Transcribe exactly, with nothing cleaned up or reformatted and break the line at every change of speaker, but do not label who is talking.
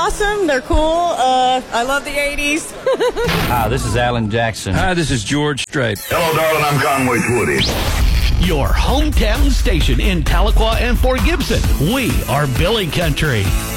awesome. They're cool. Uh, I love the eighties.
Hi, this is Alan Jackson.
Hi, this is George Strait.
Hello, darling. I'm Conway Twitty.
Your hometown station in Tahlequah and Fort Gibson. We are Billy Country.